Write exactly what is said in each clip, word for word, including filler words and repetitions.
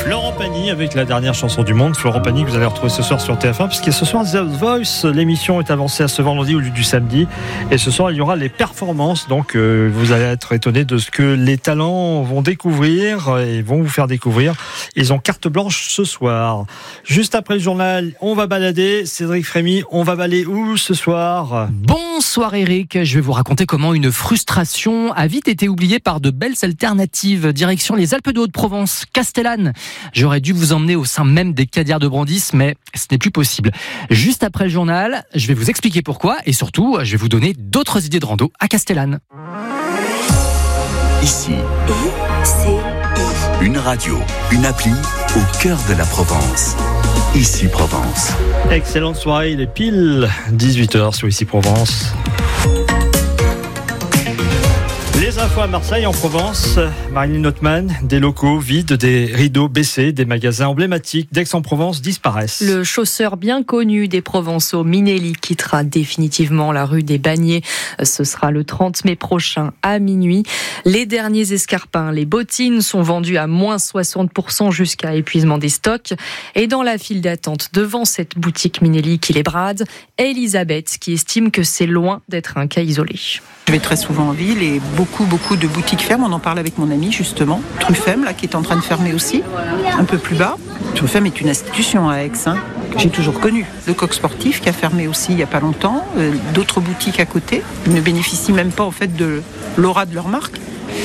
Florent Pagny avec la dernière chanson du monde. Florent Pagny que vous allez retrouver ce soir sur T F un, puisque ce soir The Voice, l'émission est avancée à ce vendredi au lieu du samedi. Et ce soir il y aura les performances. Donc euh, vous allez être étonné de ce que les talents vont découvrir et vont vous faire découvrir. Ils ont carte blanche ce soir. Juste après le journal, on va balader. Cédric Frémy, on va balader où ce soir? Bonsoir Eric, je vais vous raconter comment une frustration a vite été oubliée par de belles alternatives. Direction les Alpes de Haute-Provence, Castellane. J'aurais dû vous emmener au sein même des Cadières de Brandis, mais ce n'est plus possible. Juste après le journal, je vais vous expliquer pourquoi et surtout, je vais vous donner d'autres idées de rando à Castellane. Ici, une radio, une appli au cœur de la Provence. Ici Provence. Excellente soirée, il est pile dix-huit heures sur Ici Provence. Les infos à Marseille, en Provence, Marilyn Notman, des locaux vides, des rideaux baissés, des magasins emblématiques d'Aix-en-Provence disparaissent. Le chausseur bien connu des Provençaux, Minelli, quittera définitivement la rue des Bagniers. Ce sera le trente mai prochain à minuit. Les derniers escarpins, les bottines sont vendus à moins soixante pour cent jusqu'à épuisement des stocks. Et dans la file d'attente devant cette boutique Minelli qui les brade, Elisabeth qui estime que c'est loin d'être un cas isolé. Je vais très souvent en ville et beaucoup, beaucoup de boutiques ferment. On en parle avec mon ami justement. Truffem, là, qui est en train de fermer aussi, un peu plus bas. Truffem est une institution à Aix, hein, que j'ai toujours connue. Le Coq Sportif qui a fermé aussi il n'y a pas longtemps. Euh, d'autres boutiques à côté. Ils ne bénéficient même pas en fait de l'aura de leur marque.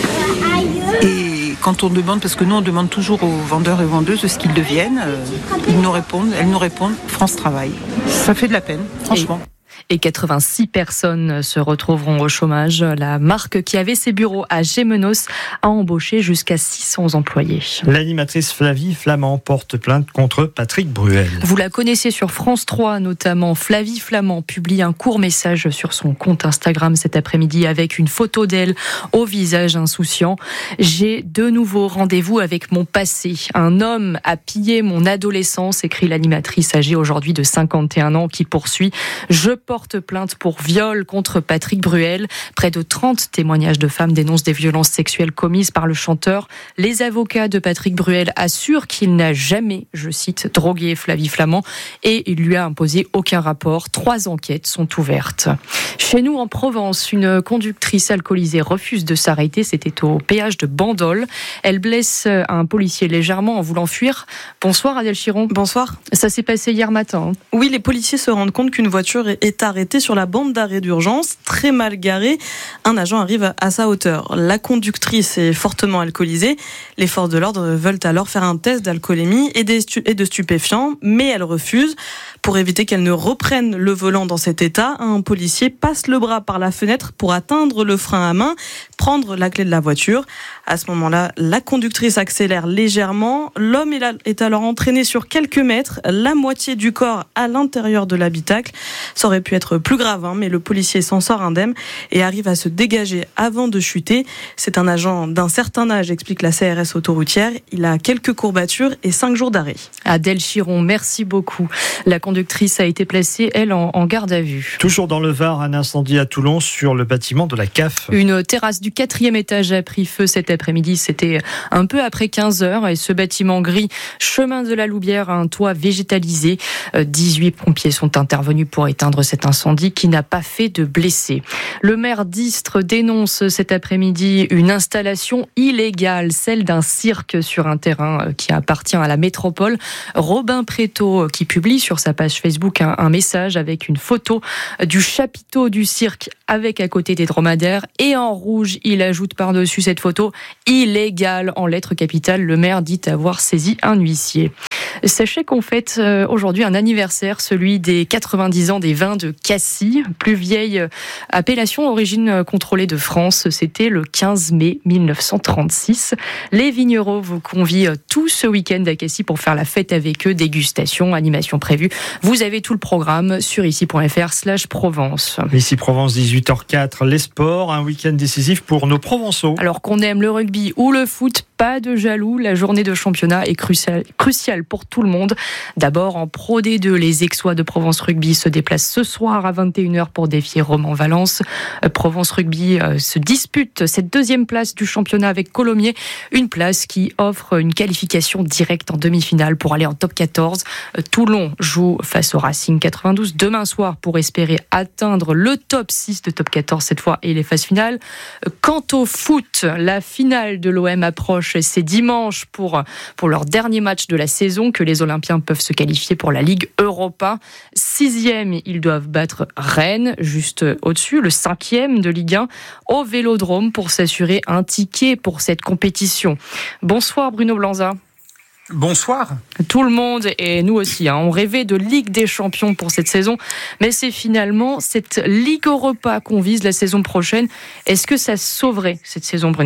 Et quand on demande, parce que nous on demande toujours aux vendeurs et vendeuses ce qu'ils deviennent, euh, ils nous répondent, elles nous répondent France Travail. Ça fait de la peine, franchement. Et... Et quatre-vingt-six personnes se retrouveront au chômage. La marque qui avait ses bureaux à Gémenos a embauché jusqu'à six cents employés. L'animatrice Flavie Flamand porte plainte contre Patrick Bruel. Vous la connaissez sur France trois notamment. Flavie Flamand publie un court message sur son compte Instagram cet après-midi avec une photo d'elle au visage insouciant. J'ai de nouveau rendez-vous avec mon passé. Un homme a pillé mon adolescence, écrit l'animatrice âgée aujourd'hui de cinquante et un ans qui poursuit. Je porte plainte pour viol contre Patrick Bruel. Près de trente témoignages de femmes dénoncent des violences sexuelles commises par le chanteur. Les avocats de Patrick Bruel assurent qu'il n'a jamais, je cite, drogué Flavie Flamand et il lui a imposé aucun rapport. Trois enquêtes sont ouvertes. Chez nous, en Provence, une conductrice alcoolisée refuse de s'arrêter. C'était au péage de Bandol. Elle blesse un policier légèrement en voulant fuir. Bonsoir Adèle Chiron. Bonsoir. Ça s'est passé hier matin. Oui, les policiers se rendent compte qu'une voiture est arrêté sur la bande d'arrêt d'urgence, très mal garé. Un agent arrive à sa hauteur. La conductrice est fortement alcoolisée. Les forces de l'ordre veulent alors faire un test d'alcoolémie et de stupéfiants, mais elle refuse. Pour éviter qu'elle ne reprenne le volant dans cet état, un policier passe le bras par la fenêtre pour atteindre le frein à main, prendre la clé de la voiture. À ce moment-là, la conductrice accélère légèrement. L'homme est alors entraîné sur quelques mètres, la moitié du corps à l'intérieur de l'habitacle. Ça aurait pu être plus grave, hein, mais le policier s'en sort indemne et arrive à se dégager avant de chuter. C'est un agent d'un certain âge, explique la C R S autoroutière. Il a quelques courbatures et cinq jours d'arrêt. Adèle Chiron, merci beaucoup. La conductrice a été placée, elle, en, en garde à vue. Toujours dans le Var, un incendie à Toulon sur le bâtiment de la C A F. Une terrasse du quatrième étage a pris feu cet après-midi. C'était un peu après quinze heures et ce bâtiment gris, chemin de la Loubière, a un toit végétalisé. dix-huit pompiers sont intervenus pour éteindre cet incendie qui n'a pas fait de blessés. Le maire d'Istres dénonce cet après-midi une installation illégale, celle d'un cirque sur un terrain qui appartient à la métropole. Robin Prétot qui publie sur sa page Facebook un, un message avec une photo du chapiteau du cirque avec à côté des dromadaires et en rouge, il ajoute par-dessus cette photo « Illégal » en lettres capitales. Le maire dit avoir saisi un huissier. Sachez qu'on fête aujourd'hui un anniversaire, celui des quatre-vingt-dix ans des vins de Cassis, plus vieille appellation origine contrôlée de France. C'était le quinze mai mille neuf cent trente-six. Les vignerons vous convient tout ce week-end à Cassis pour faire la fête avec eux, dégustation, animation prévue. Vous avez tout le programme sur ici.fr slash Provence. Ici Provence, dix-huit heures zéro quatre, les sports, un week-end décisif pour nos Provençaux. Alors qu'on aime le rugby ou le foot, Pas de jaloux, la journée de championnat est cruciale, cruciale pour tout le monde. D'abord, en Pro D deux, les Aixois de Provence Rugby se déplacent ce soir à vingt et une heures pour défier Romans-Valence. Provence Rugby se dispute cette deuxième place du championnat avec Colomiers, une place qui offre une qualification directe en demi-finale pour aller en top quatorze. Toulon joue face au Racing quatre-vingt-douze demain soir pour espérer atteindre le top six de top quatorze cette fois et les phases finales. Quant au foot, la finale de l'O M approche. C'est dimanche pour, pour leur dernier match de la saison que les Olympiens peuvent se qualifier pour la Ligue Europa. Sixième, ils doivent battre Rennes, juste au-dessus, le cinquième de Ligue un, au Vélodrome pour s'assurer un ticket pour cette compétition. Bonsoir Bruno Blanza. Bonsoir. Tout le monde, et nous aussi, hein, on rêvait de Ligue des Champions pour cette saison, mais c'est finalement cette Ligue Europa qu'on vise la saison prochaine. Est-ce que ça sauverait cette saison, Bruno ?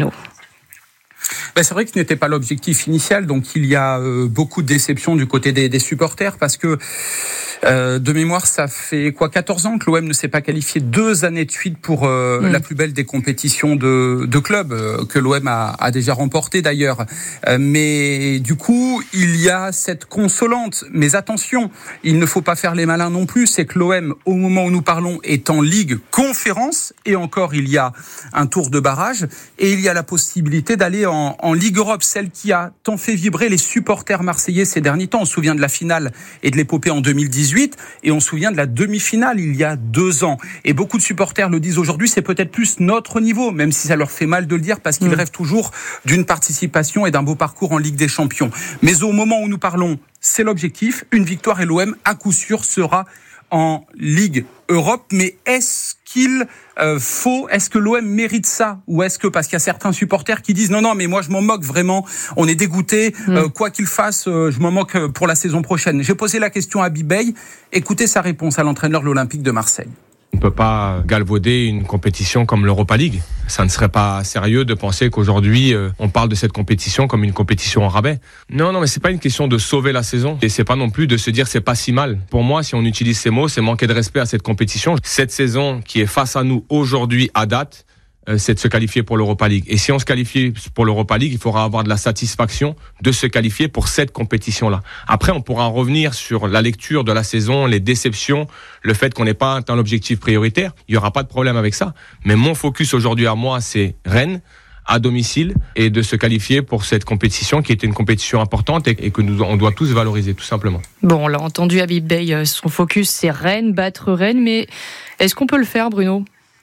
Ben c'est vrai que ce n'était pas l'objectif initial, donc il y a euh, beaucoup de déception du côté des, des supporters parce que euh, de mémoire, ça fait quoi quatorze ans que l'O M ne s'est pas qualifié deux années de suite pour euh, mmh. la plus belle des compétitions de, de club euh, que l'O M a, a déjà remporté d'ailleurs. Euh, mais du coup, il y a cette consolante. Mais attention, il ne faut pas faire les malins non plus. C'est que l'O M, au moment où nous parlons, est en Ligue Conférence et encore il y a un tour de barrage et il y a la possibilité d'aller en, en Ligue Europe, celle qui a tant fait vibrer les supporters marseillais ces derniers temps. On se souvient de la finale et de l'épopée en deux mille dix-huit et on se souvient de la demi-finale il y a deux ans. Et beaucoup de supporters le disent aujourd'hui, c'est peut-être plus notre niveau, même si ça leur fait mal de le dire parce qu'ils mmh. rêvent toujours d'une participation et d'un beau parcours en Ligue des Champions. Mais au moment où nous parlons, c'est l'objectif. Une victoire et l'O M, à coup sûr, sera en Ligue Europe. Mais est-ce qu'il euh, faut, est-ce que l'O M mérite ça? Ou est-ce que, parce qu'il y a certains supporters qui disent non, non, mais moi je m'en moque vraiment, on est dégoûté, mmh. euh, quoi qu'il fasse, euh, je m'en moque pour la saison prochaine. J'ai posé la question à Bibey, écoutez sa réponse à l'entraîneur de l'Olympique de Marseille. On ne peut pas galvauder une compétition comme l'Europa League. Ça ne serait pas sérieux de penser qu'aujourd'hui, euh, on parle de cette compétition comme une compétition en rabais. Non, non, mais c'est pas une question de sauver la saison. Et c'est pas non plus de se dire c'est pas si mal. Pour moi, si on utilise ces mots, c'est manquer de respect à cette compétition. Cette saison qui est face à nous aujourd'hui à date, c'est de se qualifier pour l'Europa League. Et si on se qualifie pour l'Europa League, il faudra avoir de la satisfaction de se qualifier pour cette compétition-là. Après, on pourra revenir sur la lecture de la saison, les déceptions, le fait qu'on n'ait pas atteint l'objectif prioritaire. Il n'y aura pas de problème avec ça. Mais mon focus aujourd'hui à moi, c'est Rennes, à domicile, et de se qualifier pour cette compétition qui est une compétition importante et que nous, on doit tous valoriser, tout simplement. Bon, on l'a entendu, Habib Bey, son focus, c'est Rennes, battre Rennes. Mais est-ce qu'on peut le faire, Bruno ?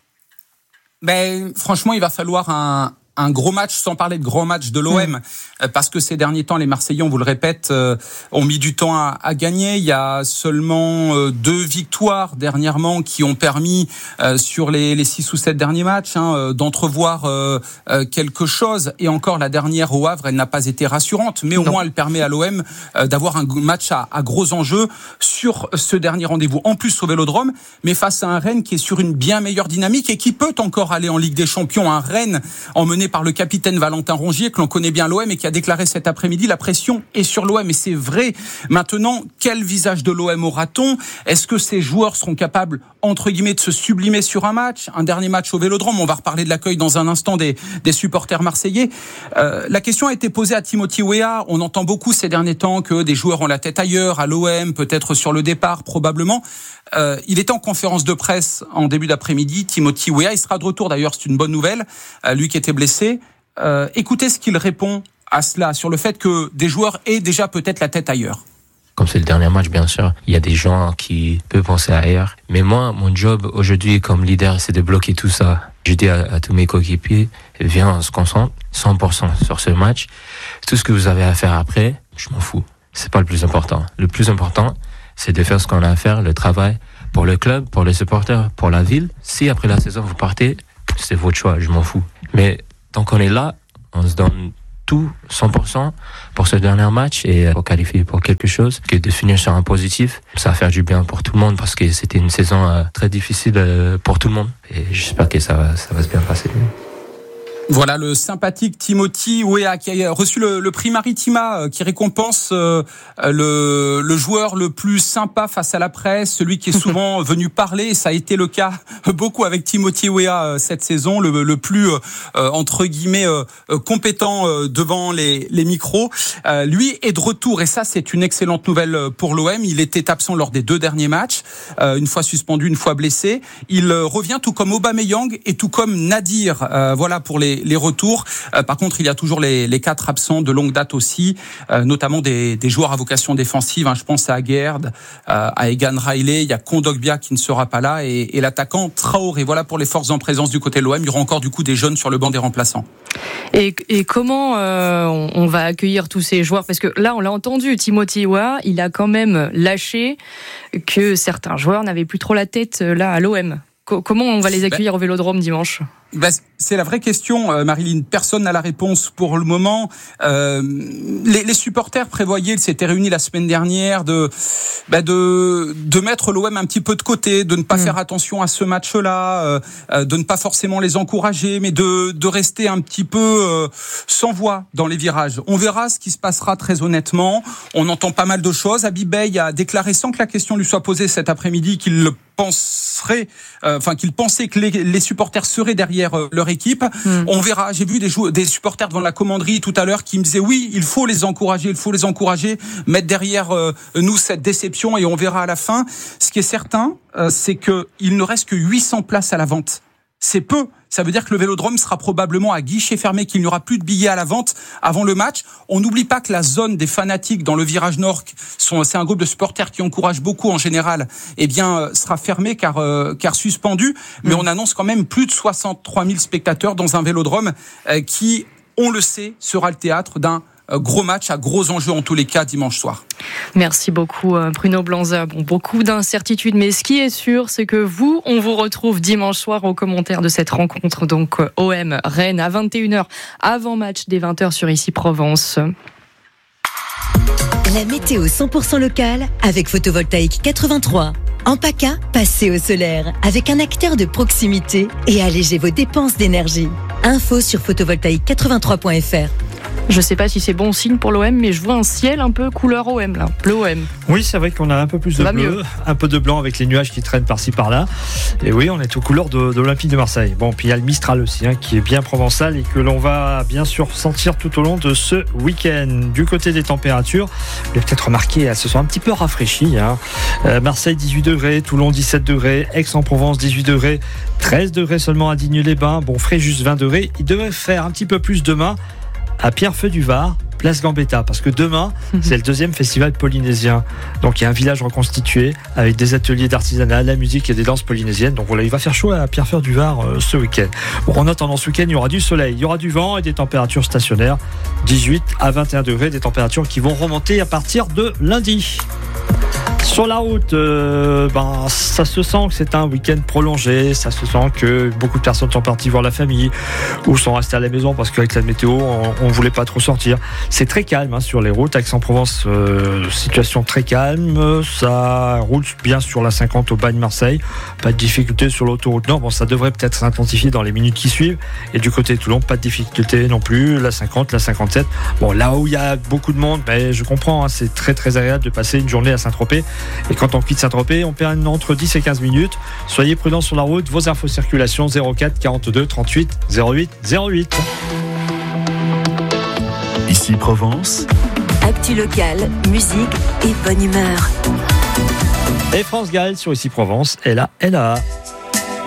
Ben, franchement, il va falloir un, un gros match, sans parler de gros match de l'O M, mmh. parce que ces derniers temps, les Marseillais, on vous le répète, euh, ont mis du temps à, à gagner. Il y a seulement euh, deux victoires dernièrement qui ont permis, euh, sur les, les six ou sept derniers matchs, hein, euh, d'entrevoir euh, euh, quelque chose. Et encore, la dernière au Havre, elle n'a pas été rassurante, mais au non. moins, elle permet à l'O M euh, d'avoir un match à, à gros enjeux sur ce dernier rendez-vous. En plus, au Vélodrome, mais face à un Rennes qui est sur une bien meilleure dynamique et qui peut encore aller en Ligue des Champions. Un Rennes emmené par le capitaine Valentin Rongier, que l'on connaît bien l'O M et qui a déclaré cet après-midi: la pression est sur l'O M. Et c'est vrai. Maintenant, quel visage de l'O M aura-t-on? Est-ce que ces joueurs seront capables, entre guillemets, de se sublimer sur un match, un dernier match au Vélodrome? On va reparler de l'accueil dans un instant des, des supporters marseillais. Euh, la question a été posée à Timothy Weah. On entend beaucoup ces derniers temps que des joueurs ont la tête ailleurs, à l'O M, peut-être sur le départ, probablement. Euh, il était en conférence de presse en début d'après-midi. Timothy Weah, il sera de retour d'ailleurs, c'est une bonne nouvelle. Euh, lui qui était blessé. Euh, écoutez ce qu'il répond à cela, sur le fait que des joueurs aient déjà peut-être la tête ailleurs. Comme c'est le dernier match, bien sûr, il y a des gens qui peuvent penser ailleurs. Mais moi, mon job aujourd'hui comme leader, c'est de bloquer tout ça. Je dis à, à tous mes coéquipiers, viens, on se concentre cent pour cent sur ce match. Tout ce que vous avez à faire après, je m'en fous. C'est pas le plus important. Le plus important, c'est de faire ce qu'on a à faire, le travail pour le club, pour les supporters, pour la ville. Si après la saison vous partez, c'est votre choix, je m'en fous. Mais tant qu'on est là, on se donne tout, cent pour cent, pour ce dernier match et pour qualifier pour quelque chose, que de finir sur un positif. Ça va faire du bien pour tout le monde parce que c'était une saison très difficile pour tout le monde. Et j'espère que ça va, ça va se bien passer. Voilà le sympathique Timothy Weah qui a reçu le, le prix Maritima qui récompense euh, le, le joueur le plus sympa face à la presse, celui qui est souvent venu parler, et ça a été le cas beaucoup avec Timothy Weah cette saison, le, le plus euh, entre guillemets euh, compétent euh, devant les, les micros. Euh, lui est de retour et ça c'est une excellente nouvelle pour l'O M. Il était absent lors des deux derniers matchs, euh, une fois suspendu, une fois blessé. Il euh, revient tout comme Aubameyang et tout comme Nadir. Euh, voilà pour les les retours. Euh, par contre, il y a toujours les, les quatre absents de longue date aussi, euh, notamment des, des joueurs à vocation défensive. Hein, je pense à Aguerd, euh, à Egan Riley, il y a Kondogbia qui ne sera pas là et, et l'attaquant Traoré. Voilà pour les forces en présence du côté de l'O M. Il y aura encore du coup des jeunes sur le banc des remplaçants. Et, et comment euh, on, on va accueillir tous ces joueurs ? Parce que là, on l'a entendu, Timothy Weah, il a quand même lâché que certains joueurs n'avaient plus trop la tête là à l'O M. Co- comment on va les accueillir ben... au Vélodrome dimanche ? Ben, c'est la vraie question, euh, Marilyn. Personne n'a la réponse pour le moment. Euh, les, les supporters prévoyaient, ils s'étaient réunis la semaine dernière, de, ben de, de mettre l'O M un petit peu de côté, de ne pas mmh. faire attention à ce match-là, euh, de ne pas forcément les encourager, mais de, de rester un petit peu euh, sans voix dans les virages. On verra ce qui se passera très honnêtement. On entend pas mal de choses. Habib Beye a déclaré, sans que la question lui soit posée cet après-midi, qu'il le penserait, euh, enfin qu'il pensait que les, les supporters seraient derrière leur équipe. Mmh. On verra. J'ai vu des, jou- des supporters devant la commanderie tout à l'heure qui me disaient oui, il faut les encourager, il faut les encourager, mettre derrière euh, nous cette déception et on verra à la fin. Ce qui est certain, euh, c'est que il ne reste que huit cents places à la vente. C'est peu. Ça veut dire que le Vélodrome sera probablement à guichet fermé, qu'il n'y aura plus de billets à la vente avant le match. On n'oublie pas que la zone des fanatiques dans le virage nord, sont, c'est un groupe de supporters qui encourage beaucoup en général, eh bien, sera fermé car, euh, car suspendu. Mais mmh. on annonce quand même plus de soixante-trois mille spectateurs dans un Vélodrome euh, qui, on le sait, sera le théâtre d'un gros match à gros enjeux en tous les cas dimanche soir. Merci beaucoup Bruno Blanza. Bon, beaucoup d'incertitudes, mais ce qui est sûr, c'est que vous, on vous retrouve dimanche soir aux commentaires de cette rencontre. Donc O M Rennes à vingt et une heures, avant match des vingt heures sur Ici Provence. La météo cent pour cent locale avec Photovoltaïque quatre-vingt-trois. En PACA, passez au solaire avec un acteur de proximité et allégez vos dépenses d'énergie. Info sur photovoltaïque quatre-vingt-trois point f r. Je ne sais pas si c'est bon signe pour l'O M, mais je vois un ciel un peu couleur O M là, bleu O M. Oui, c'est vrai qu'on a un peu plus de bleu, mieux. un peu de blanc avec les nuages qui traînent par-ci par-là. Et oui, on est aux couleurs de, de l'Olympique de Marseille. Bon, puis il y a le Mistral aussi, hein, qui est bien provençal et que l'on va bien sûr sentir tout au long de ce week-end. Du côté des températures, vous l'avez peut-être remarqué, elles se sont un petit peu rafraîchies. Hein. Euh, Marseille dix-huit degrés, Toulon dix-sept degrés, Aix-en-Provence dix-huit degrés, treize degrés seulement à Digne-les-Bains, bon, Fréjus vingt degrés. Il devrait faire un petit peu plus demain à Pierrefeu-du-Var, place Gambetta, parce que demain, mmh. c'est le deuxième festival polynésien. Donc il y a un village reconstitué avec des ateliers d'artisanat, de la musique et des danses polynésiennes. Donc voilà, il va faire chaud à Pierrefeu-du-Var euh, ce week-end. Bon, en attendant ce week-end, il y aura du soleil, il y aura du vent et des températures stationnaires, dix-huit à vingt et un degrés, des températures qui vont remonter à partir de lundi. Sur la route, euh, ben, ça se sent que c'est un week-end prolongé, ça se sent que beaucoup de personnes sont parties voir la famille ou sont restées à la maison parce qu'avec la météo, on ne voulait pas trop sortir. C'est très calme hein, sur les routes. Aix-en-Provence, euh, situation très calme. Ça roule bien sur la cinquante au Bagne-Marseille. Pas de difficulté sur l'autoroute nord. Bon, ça devrait peut-être s'intensifier dans les minutes qui suivent. Et du côté de Toulon, pas de difficulté non plus. La cinquante, la cinquante-sept. Bon, là où il y a beaucoup de monde, ben, je comprends, hein, c'est très très agréable de passer une journée à Saint-Tropez. Et quand on quitte Saint-Tropez, on perd entre dix et quinze minutes. Soyez prudents sur la route. Vos infos circulation zéro quatre quarante-deux trente-huit zéro huit zéro huit. Ici Provence. Actu locale, musique et bonne humeur. Et France Gall sur Ici Provence, elle a, elle a.